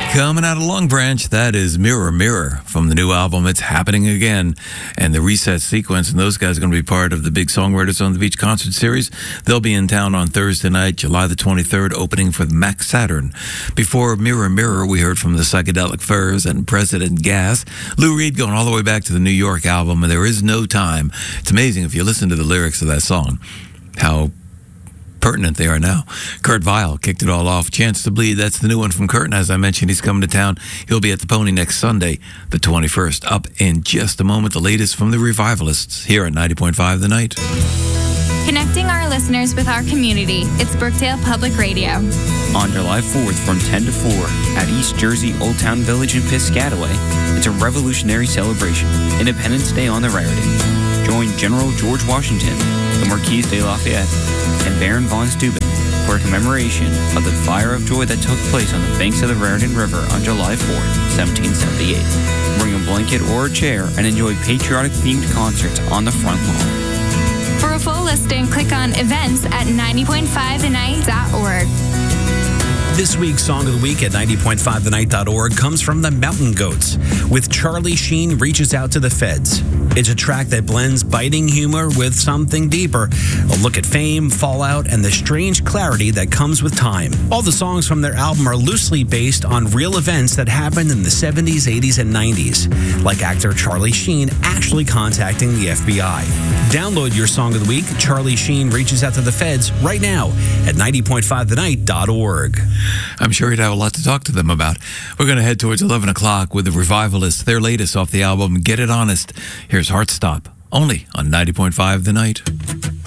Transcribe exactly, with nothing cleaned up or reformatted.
Coming out of Long Branch, that is Mirror Mirror from the new album It's Happening Again. And the Reset Sequence, and those guys are going to be part of the big Songwriters on the Beach concert series. They'll be in town on Thursday night, July the twenty-third, opening for the Max Saturn. Before Mirror Mirror, we heard from the Psychedelic Furs and President Gas. Lou Reed going all the way back to the New York album, and There Is No Time. It's amazing if you listen to the lyrics of that song, how pertinent they are now. Kurt Vile kicked it all off. Chance to Bleed, that's the new one from Kurt. And as I mentioned, he's coming to town. He'll be at the Pony next Sunday, the twenty-first. Up in just a moment, the latest from the Revivalists here at ninety point five The Night. Connecting our listeners with our community, it's Brookdale Public Radio. On July fourth from ten to four at East Jersey Old Town Village in Piscataway, it's a revolutionary celebration. Independence Day on the Raritan. Join General George Washington, the Marquis de Lafayette, and Baron von Steuben for a commemoration of the fire of joy that took place on the banks of the Raritan River on July fourth, seventeen seventy-eight. Bring a blanket or a chair and enjoy patriotic-themed concerts on the front lawn. For a full listing, click on events at ninety point five the night dot org. This week's Song of the Week at ninety point five the night dot org comes from the Mountain Goats with Charlie Sheen Reaches Out to the Feds. It's a track that blends biting humor with something deeper, a look at fame, fallout, and the strange clarity that comes with time. All the songs from their album are loosely based on real events that happened in the seventies, eighties, and nineties, like actor Charlie Sheen actually contacting the F B I. Download your Song of the Week, Charlie Sheen Reaches Out to the Feds, right now at ninety point five the night dot org. I'm sure you'd have a lot to talk to them about. We're going to head towards eleven o'clock with the Revivalists, their latest off the album Get It Honest. Here's Heartstop, only on ninety point five The Night.